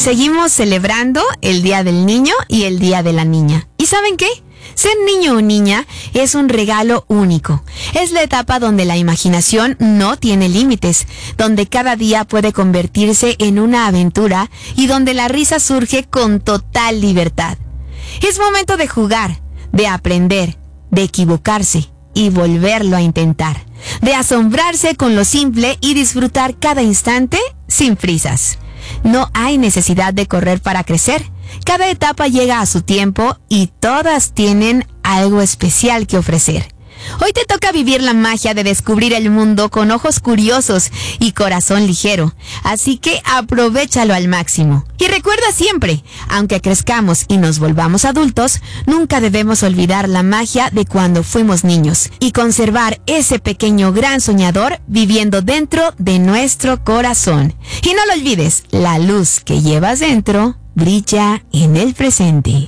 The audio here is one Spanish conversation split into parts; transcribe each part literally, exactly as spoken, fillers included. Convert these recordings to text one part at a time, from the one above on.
seguimos celebrando el Día del Niño y el Día de la Niña. ¿Y saben qué? Ser niño o niña es un regalo único. Es la etapa donde la imaginación no tiene límites, donde cada día puede convertirse en una aventura y donde la risa surge con total libertad. Es momento de jugar, de aprender, de equivocarse y volverlo a intentar, de asombrarse con lo simple y disfrutar cada instante sin prisas. No hay necesidad de correr para crecer. Cada etapa llega a su tiempo y todas tienen algo especial que ofrecer. Hoy te toca vivir la magia de descubrir el mundo con ojos curiosos y corazón ligero. Así que aprovéchalo al máximo. Y recuerda siempre, aunque crezcamos y nos volvamos adultos, nunca debemos olvidar la magia de cuando fuimos niños y conservar ese pequeño gran soñador viviendo dentro de nuestro corazón. Y no lo olvides, la luz que llevas dentro brilla en el presente.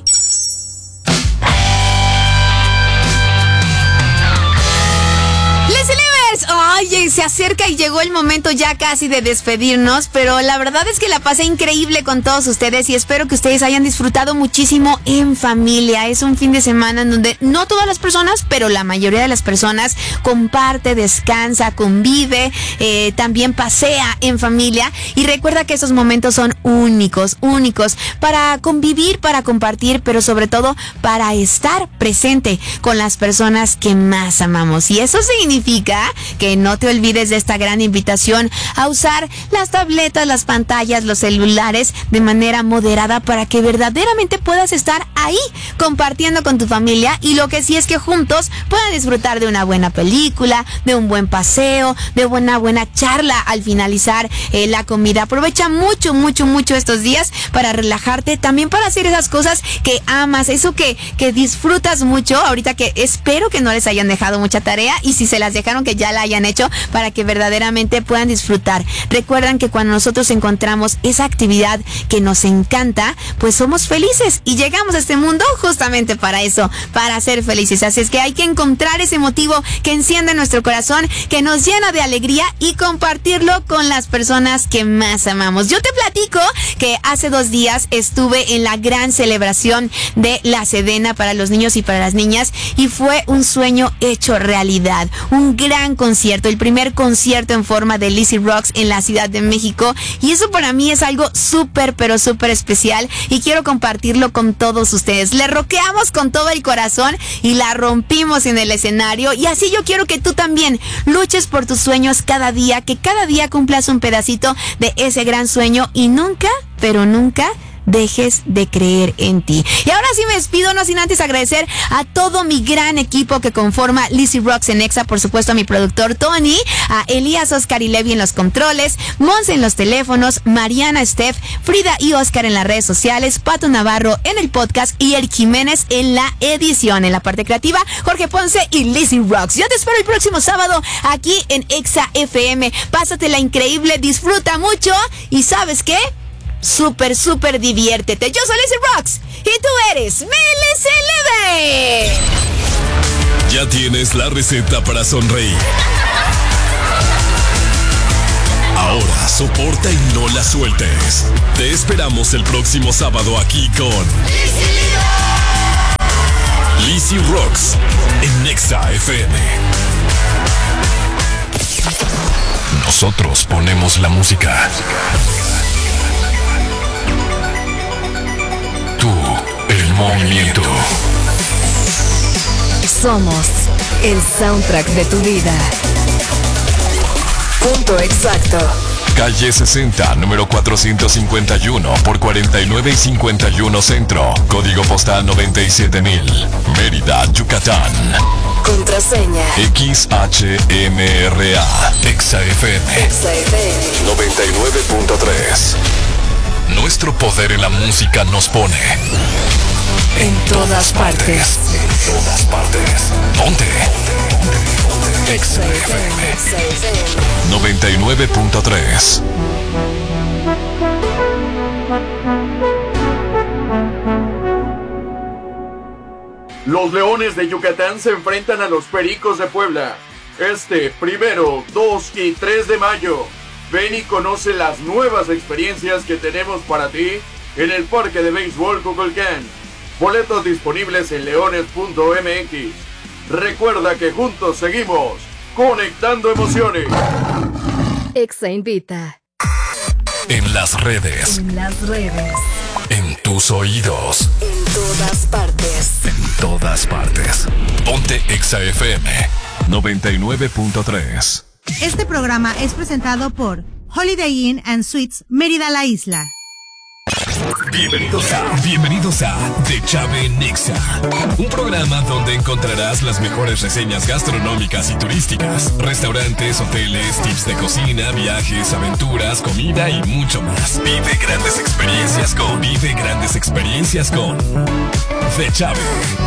Oye, se acerca y llegó el momento ya casi de despedirnos, pero la verdad es que la pasé increíble con todos ustedes y espero que ustedes hayan disfrutado muchísimo en familia. Es un fin de semana en donde no todas las personas, pero la mayoría de las personas comparte, descansa, convive, eh, también pasea en familia y recuerda que esos momentos son únicos, únicos para convivir, para compartir, pero sobre todo para estar presente con las personas que más amamos. Y eso significa que no te olvides de esta gran invitación a usar las tabletas, las pantallas, los celulares de manera moderada para que verdaderamente puedas estar ahí compartiendo con tu familia y lo que sí es que juntos puedan disfrutar de una buena película, de un buen paseo, de una buena charla al finalizar eh, la comida. Aprovecha mucho, mucho, mucho estos días para relajarte, también para hacer esas cosas que amas, eso que, que disfrutas mucho, ahorita que espero que no les hayan dejado mucha tarea y si se las dejaron que ya la hayan hecho para que verdaderamente puedan disfrutar. Recuerdan que cuando nosotros encontramos esa actividad que nos encanta, pues somos felices y llegamos a este mundo justamente para eso, para ser felices. Así es que hay que encontrar ese motivo que enciende nuestro corazón, que nos llena de alegría y compartirlo con las personas que más amamos. Yo te platico que hace dos días estuve en la gran celebración de la Sedena para los niños y para las niñas y fue un sueño hecho realidad, un gran concierto, el primer concierto en forma de Lizzy Rocks en la Ciudad de México y eso para mí es algo súper pero súper especial y quiero compartirlo con todos ustedes. Le rockeamos con todo el corazón y la rompimos en el escenario y así yo quiero que tú también luches por tus sueños cada día, que cada día cumplas un pedacito de ese gran sueño y nunca, pero nunca dejes de creer en ti. Y ahora sí me despido, no sin antes agradecer a todo mi gran equipo que conforma Lizzy Rocks en Exa, por supuesto a mi productor Tony, a Elías, Oscar y Levi en los controles, Monse en los teléfonos, Mariana, Steph, Frida y Oscar en las redes sociales, Pato Navarro en el podcast y Eric Jiménez en la edición. En la parte creativa, Jorge Ponce y Lizzy Rocks. Yo te espero el próximo sábado aquí en Exa F M. Pásatela increíble, disfruta mucho y ¿sabes qué? Súper, súper diviértete. Yo soy Lizzy Rocks y tú eres Milly Celebe. Ya tienes la receta para sonreír. Ahora soporta y no la sueltes. Te esperamos el próximo sábado aquí con Lizzy Rocks en Exa F M. Nosotros ponemos la música. Tú, el movimiento. Somos el soundtrack de tu vida. Punto exacto. Calle sesenta, número cuatrocientos cincuenta y uno por cuarenta y nueve y cincuenta y uno Centro. Código postal noventa y siete mil. Mérida, Yucatán. Contraseña X H M R A. Exa F M. Exa F M noventa y nueve punto tres. Nuestro poder en la música nos pone en todas partes. En todas partes. Ponte. Exa F M noventa y nueve punto tres. Los Leones de Yucatán se enfrentan a los Pericos de Puebla este primero, dos y tres de mayo. Ven y conoce las nuevas experiencias que tenemos para ti en el Parque de Béisbol Kukulcán. Boletos disponibles en leones punto m x. Recuerda que juntos seguimos conectando emociones. Exa invita. En las redes. En las redes. En tus oídos. En todas partes. En todas partes. Ponte Exa F M noventa y nueve punto tres. Este programa es presentado por Holiday Inn and Suites Mérida La Isla. Bienvenidos a, bienvenidos a De Chave en Exa, un programa donde encontrarás las mejores reseñas gastronómicas y turísticas, restaurantes, hoteles, tips de cocina, viajes, aventuras, comida y mucho más. Vive grandes experiencias con, vive grandes experiencias con De Chave.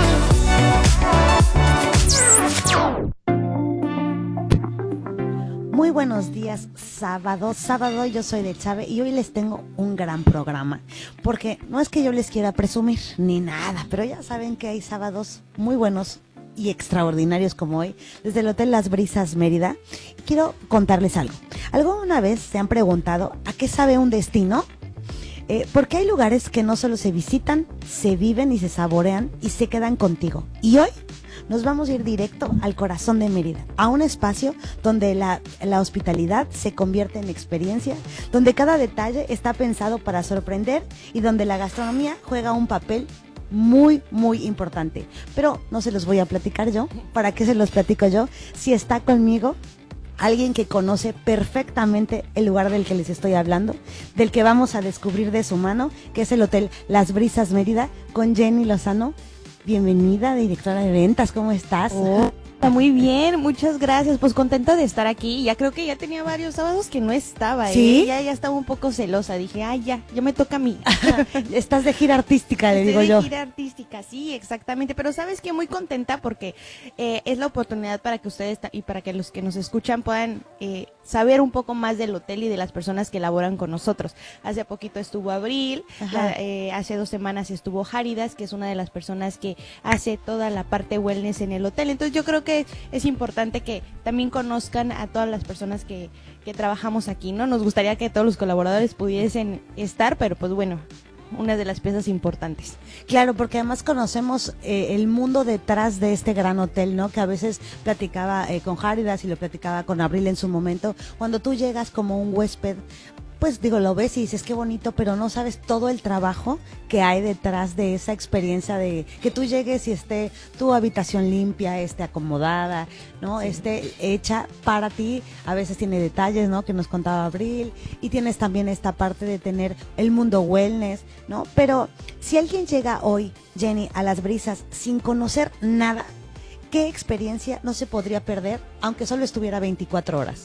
Muy buenos días, sábado, sábado yo soy de Chave y hoy les tengo un gran programa, porque no es que yo les quiera presumir ni nada, pero ya saben que hay sábados muy buenos y extraordinarios como hoy, desde el Hotel Las Brisas Mérida. Quiero contarles algo. ¿Alguna vez se han preguntado a qué sabe un destino? Eh, porque hay lugares que no solo se visitan, se viven y se saborean y se quedan contigo. Y hoy nos vamos a ir directo al corazón de Mérida, a un espacio donde la, la hospitalidad se convierte en experiencia, donde cada detalle está pensado para sorprender y donde la gastronomía juega un papel muy, muy importante. Pero no se los voy a platicar yo. ¿Para qué se los platico yo? Si está conmigo alguien que conoce perfectamente el lugar del que les estoy hablando, del que vamos a descubrir de su mano, que es el Hotel Las Brisas Mérida, con Jenny Lozano. Bienvenida, directora de ventas, ¿cómo estás? Oh, muy bien, muchas gracias, pues contenta de estar aquí. Ya creo que ya tenía varios sábados que no estaba, ¿Sí? ¿eh? Ya, ya estaba un poco celosa, dije, ay, ya, ya me toca a mí. Estás de gira artística, le Estoy digo de yo. gira artística, sí, exactamente, pero sabes que muy contenta porque eh, es la oportunidad para que ustedes y para que los que nos escuchan puedan eh, saber un poco más del hotel y de las personas que laboran con nosotros. Hace poquito estuvo Abril, la, eh, hace dos semanas estuvo Járidas, que es una de las personas que hace toda la parte wellness en el hotel. Entonces yo creo que es importante que también conozcan a todas las personas que, que trabajamos aquí, ¿no? Nos gustaría que todos los colaboradores pudiesen estar, pero pues bueno, una de las piezas importantes. Claro, porque además conocemos eh, el mundo detrás de este gran hotel, ¿no? Que a veces platicaba eh, con Járidas y lo platicaba con Abril en su momento. Cuando tú llegas como un huésped, pues digo, lo ves y dices qué bonito, pero no sabes todo el trabajo que hay detrás de esa experiencia de que tú llegues y esté tu habitación limpia, esté acomodada, ¿no? Sí. Esté hecha para ti. A veces tiene detalles, ¿no? Que nos contaba Abril, y tienes también esta parte de tener el mundo wellness, ¿no? Pero si alguien llega hoy, Jenny, a Las Brisas sin conocer nada, ¿qué experiencia no se podría perder aunque solo estuviera veinticuatro horas?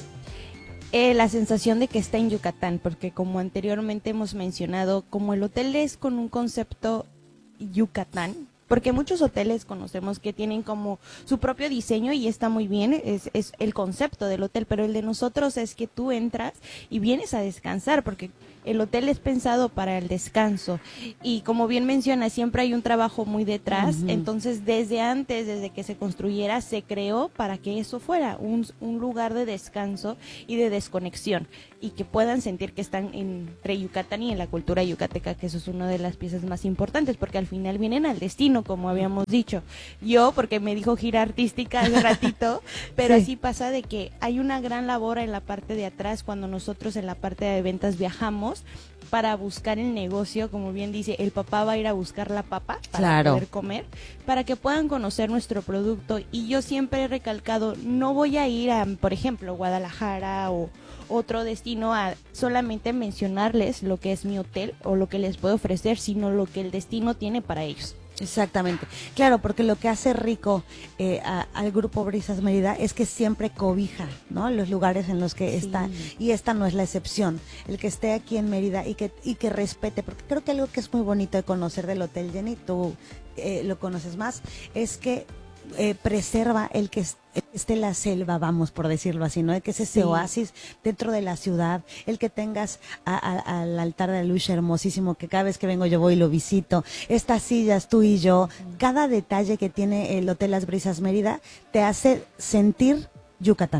Eh, la sensación de que está en Yucatán, porque como anteriormente hemos mencionado, como el hotel es con un concepto Yucatán, porque muchos hoteles conocemos que tienen como su propio diseño y está muy bien, es, es el concepto del hotel, pero el de nosotros es que tú entras y vienes a descansar, porque el hotel es pensado para el descanso y como bien menciona, siempre hay un trabajo muy detrás, uh-huh. Entonces desde antes, desde que se construyera, se creó para que eso fuera un, un lugar de descanso y de desconexión y que puedan sentir que están entre Yucatán y en la cultura yucateca, que eso es una de las piezas más importantes, porque al final vienen al destino, como habíamos dicho. Yo, porque me dijo gira artística hace ratito, pero sí. Así pasa de que hay una gran labor en la parte de atrás cuando nosotros en la parte de ventas viajamos para buscar el negocio, como bien dice, el papá va a ir a buscar la papa para claro. poder comer, para que puedan conocer nuestro producto. Y yo siempre he recalcado, no voy a ir a, por ejemplo, Guadalajara o otro destino a solamente mencionarles lo que es mi hotel o lo que les puedo ofrecer, sino lo que el destino tiene para ellos. Exactamente, claro, porque lo que hace rico eh, a, al Grupo Brisas Mérida es que siempre cobija, ¿no? Los lugares en los que sí. está, y esta no es la excepción, el que esté aquí en Mérida y que y que respete, porque creo que algo que es muy bonito de conocer del hotel, Jenny, tú eh, lo conoces más, es que eh, preserva el que esté la selva, vamos por decirlo así, ¿no? Que es ese sí. oasis dentro de la ciudad, el que tengas a, a, al altar de la luz hermosísimo, que cada vez que vengo yo voy y lo visito, estas sillas, tú y yo, cada detalle que tiene el Hotel Las Brisas Mérida te hace sentir Yucatán.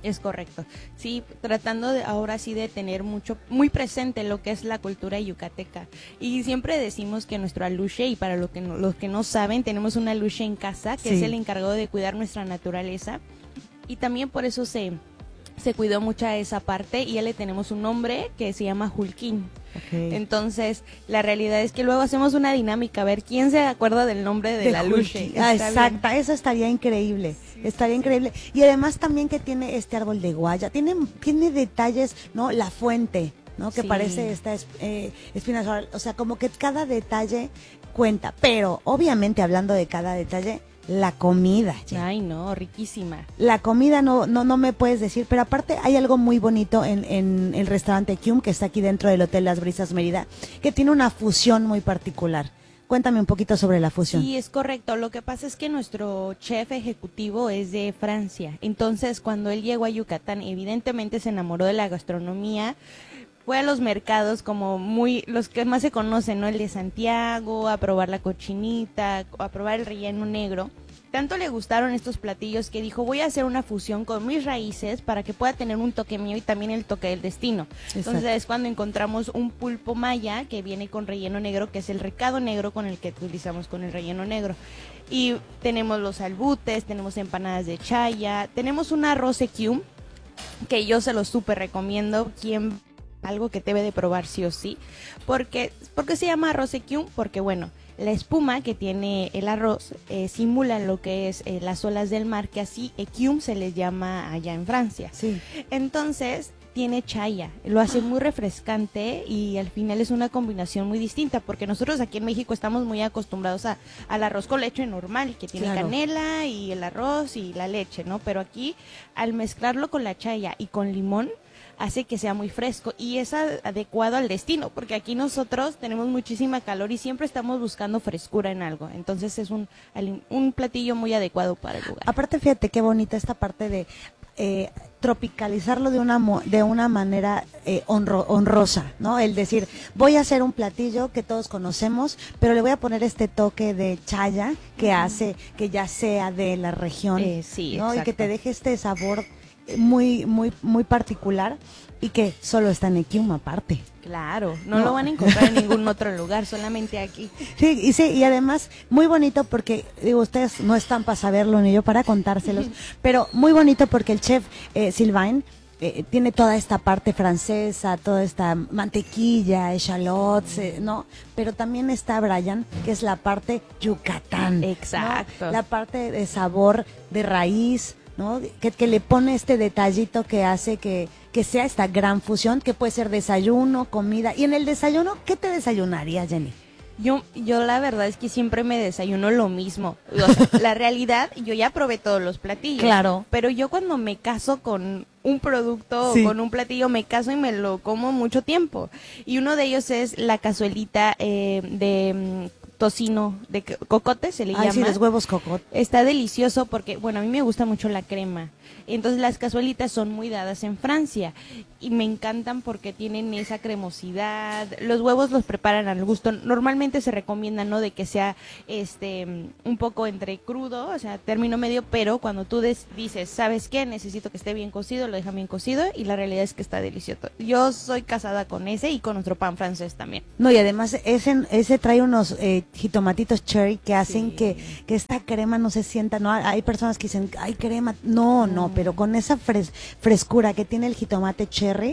Es correcto. Sí, tratando de, ahora sí de tener mucho, muy presente lo que es la cultura yucateca. Y siempre decimos que nuestro aluche, y para lo que no, los que no saben, tenemos un aluche en casa, que Sí. es el encargado de cuidar nuestra naturaleza. Y también por eso se, se cuidó mucho a esa parte, y ya le tenemos un nombre que se llama Julquín. Okay. Entonces, la realidad es que luego hacemos una dinámica, a ver quién se acuerda del nombre de, De la Hulky. luche. Ah, Está exacta, bien. eso estaría increíble, estaría increíble. Y además también que tiene este árbol de guaya, tiene, tiene detalles, ¿no? La fuente, ¿no? Que Sí. parece esta es- eh, espina dorsal, o sea, como que cada detalle cuenta, pero obviamente hablando de cada detalle, la comida. Jenny. Ay, no, riquísima. La comida no, no, no me puedes decir, pero aparte hay algo muy bonito en, en el restaurante Kium, que está aquí dentro del Hotel Las Brisas Mérida, que tiene una fusión muy particular. Cuéntame un poquito sobre la fusión. Sí, es correcto. Lo que pasa es que nuestro chef ejecutivo es de Francia. Entonces, cuando él llegó a Yucatán, evidentemente se enamoró de la gastronomía. Fue a los mercados como muy, los que más se conocen, ¿no? El de Santiago, a probar la cochinita, a probar el relleno negro. Tanto le gustaron estos platillos que dijo, voy a hacer una fusión con mis raíces para que pueda tener un toque mío y también el toque del destino. Exacto. Entonces es cuando encontramos un pulpo maya que viene con relleno negro, que es el recado negro con el que utilizamos con el relleno negro. Y tenemos los albutes, tenemos empanadas de chaya, tenemos un arroz equium, que yo se lo súper recomiendo, quien algo que debe de probar sí o sí. Porque, ¿por qué se llama arroz equium? Porque bueno, la espuma que tiene el arroz eh, simula lo que es eh, las olas del mar, que así equium se les llama allá en Francia. Sí. Entonces tiene chaya, lo hace muy refrescante y al final es una combinación muy distinta, porque nosotros aquí en México estamos muy acostumbrados a, al arroz con leche normal, que tiene Claro. canela y el arroz y la leche, ¿no? Pero aquí al mezclarlo con la chaya y con limón, hace que sea muy fresco y es a- adecuado al destino, porque aquí nosotros tenemos muchísima calor y siempre estamos buscando frescura en algo. Entonces es un, alim- un platillo muy adecuado para el lugar. Aparte, fíjate qué bonita esta parte de eh, tropicalizarlo de una mo- de una manera eh, honro- honrosa, ¿no? El decir, voy a hacer un platillo que todos conocemos, pero le voy a poner este toque de chaya que hace que ya sea de la región, Eh, sí, ¿no? Y que exacto. te deje este sabor muy muy muy particular y que solo está en Equium aparte. Claro, no, No. lo van a encontrar en ningún otro lugar, solamente aquí. Sí, y sí, y además muy bonito porque, digo, ustedes no están para saberlo ni yo para contárselos, pero muy bonito porque el chef eh, Sylvain eh, tiene toda esta parte francesa, toda esta mantequilla, echalotes, eh, ¿no? Pero también está Brian, que es la parte Yucatán. ¿no? Exacto. La parte de sabor de raíz, ¿no? Que, que le pone este detallito que hace que, que sea esta gran fusión, que puede ser desayuno, comida. Y en el desayuno, ¿qué te desayunarías, Jenny? Yo, yo la verdad es que siempre me desayuno lo mismo. O sea, la realidad, yo ya probé todos los platillos. Claro. Pero yo cuando me caso con un producto Sí. o con un platillo, me caso y me lo como mucho tiempo. Y uno de ellos es la cazuelita eh, de mm, tocino, de co- cocote se le Ay, llama. sí, los huevos cocot. Está delicioso porque, bueno, a mí me gusta mucho la crema. Entonces las cazuelitas son muy dadas en Francia y me encantan porque tienen esa cremosidad. Los huevos los preparan al gusto. Normalmente se recomienda, ¿no? De que sea este mm, un poco entre crudo, o sea, término medio, pero cuando tú des- dices, ¿sabes qué? Necesito que esté bien cocido, lo dejan bien cocido y la realidad es que está delicioso. Yo soy casada con ese y con nuestro pan francés también. No, y además ese, ese trae unos eh, jitomatitos cherry que hacen Sí. que, que esta crema no se sienta, no, hay personas que dicen, ay, crema, no, no, pero con esa fres- frescura que tiene el jitomate cherry,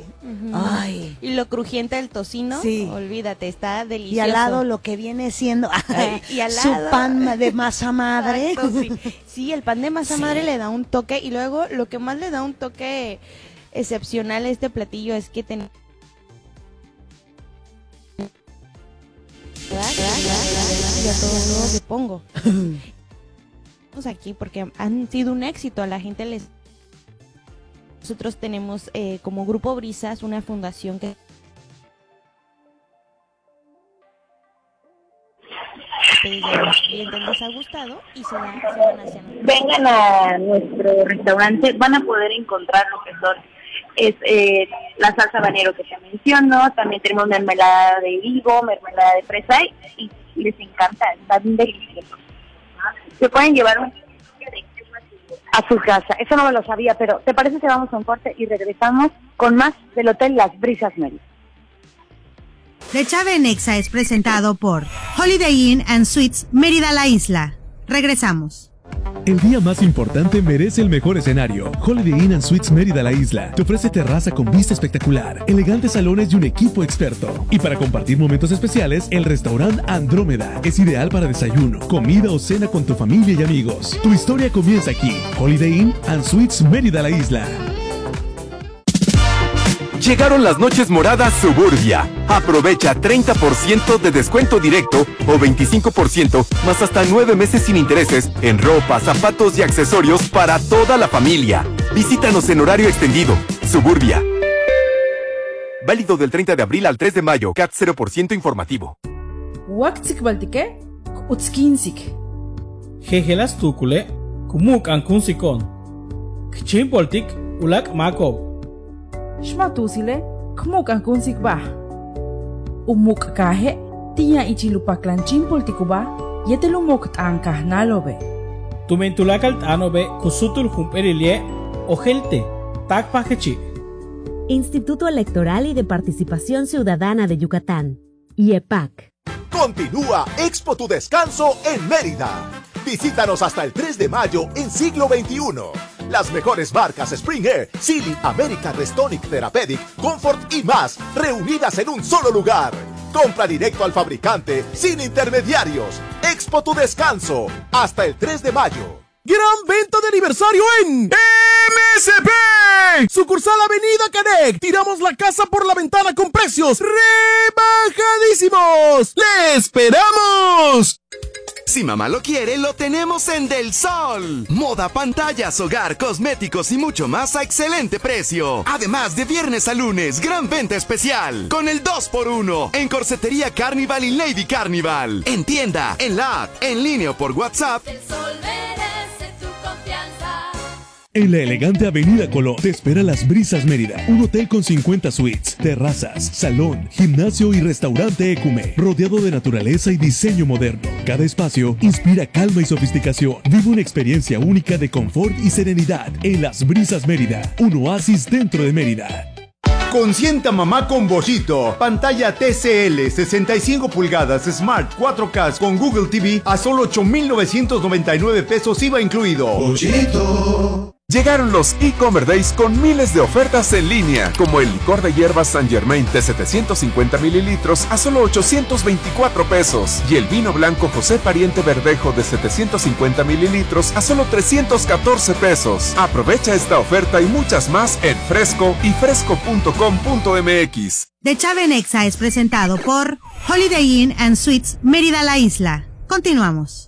ay, Y lo crujiente del tocino, Sí. olvídate, está delicioso. y al lado lo que viene siendo Ay, y al su lado- pan de masa madre. Exacto, sí. Sí, el pan de masa Sí. madre le da un toque y luego lo que más le da un toque excepcional a este platillo es que ten... Y a todo lo que pongo. Estamos aquí porque han sido un éxito, a la gente les... Nosotros tenemos eh, como Grupo Brisas una fundación que pedir a los clientes les ha gustado y se, da, se van hacia nosotros. Vengan a nuestro restaurante, van a poder encontrar lo que son es eh, la salsa habanero que te menciono, también tenemos mermelada de higo, mermelada de fresa y, y les encanta, están deliciosos. Se pueden llevar un de queso a su casa. Eso no me lo sabía, pero ¿te parece que vamos a un corte y regresamos con más del Hotel Las Brisas Mérida? De Chave en Exa es presentado por Holiday Inn and Suites Mérida La Isla. Regresamos. El día más importante merece el mejor escenario. Holiday Inn and Suites Mérida La Isla te ofrece terraza con vista espectacular, elegantes salones y un equipo experto. Y para compartir momentos especiales, el restaurante Andrómeda es ideal para desayuno, comida o cena con tu familia y amigos. Tu historia comienza aquí. Holiday Inn and Suites Mérida La Isla. Llegaron las noches moradas Suburbia. Aprovecha treinta por ciento de descuento directo o veinticinco por ciento más hasta nueve meses sin intereses en ropa, zapatos y accesorios para toda la familia. Visítanos en horario extendido. Suburbia. Válido del treinta de abril al tres de mayo. C A T cero por ciento informativo. Waktsik baltike, utskinsik. Jejelas tukule, kumuk ankunsikon. Kchin poltik, ulak makob. Shmatusile, kmuk ankunsik ba. Umuk kahe, tiya ichilupa klanchin politiku ba, yetelumuk tankah nalobe. Tumentulakal tanobe, kusutul humperilie, ojelte, takpajechi. Instituto Electoral y de Participación Ciudadana de Yucatán, I E P A C. Continúa Expo Tu Descanso en Mérida. Visítanos hasta el tres de mayo en Siglo veintiuno. Las mejores marcas Spring Air, Silly, American Restonic, Therapeutic, Comfort y más, reunidas en un solo lugar. Compra directo al fabricante, sin intermediarios. Expo Tu Descanso, hasta el tres de mayo. Gran venta de aniversario en M S P. Sucursal Avenida Canec. Tiramos la casa por la ventana con precios rebajadísimos. ¡Le esperamos! Si mamá lo quiere, lo tenemos en Del Sol. Moda, pantallas, hogar, cosméticos y mucho más a excelente precio. Además, de viernes a lunes, gran venta especial. Con el dos por uno en Corsetería Carnival y Lady Carnival. En tienda, en la app, en línea o por WhatsApp. Del Sol merece tu confianza. En la elegante Avenida Colón te espera Las Brisas Mérida, un hotel con cincuenta suites, terrazas, salón, gimnasio y restaurante Ecume, rodeado de naturaleza y diseño moderno. Cada espacio inspira calma y sofisticación. Vive una experiencia única de confort y serenidad en Las Brisas Mérida, un oasis dentro de Mérida. Consienta mamá con Bollito. Pantalla T C L sesenta y cinco pulgadas Smart cuatro K con Google T V a solo ocho mil novecientos noventa y nueve pesos I V A incluido. Bollito. Llegaron los e-Commerce Days con miles de ofertas en línea, como el licor de hierbas Saint Germain de setecientos cincuenta mililitros a solo ochocientos veinticuatro pesos y el vino blanco José Pariente Verdejo de setecientos cincuenta mililitros a solo trescientos catorce pesos. Aprovecha esta oferta y muchas más en Fresco y fresco punto com punto m x. De Chave en Exa es presentado por Holiday Inn and Suites Mérida La Isla. Continuamos.